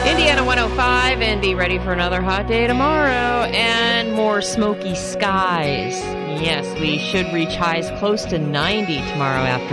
Indiana 105, and be ready for another hot day tomorrow and more smoky skies. Yes, we should reach highs close to 90 tomorrow afternoon.